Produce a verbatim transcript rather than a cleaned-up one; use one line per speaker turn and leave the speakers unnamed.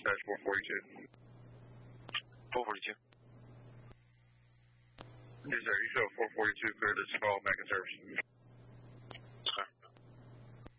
dispatch four forty-two.
four forty-two.
Yes, sir. You show four forty-two clear this call back in service.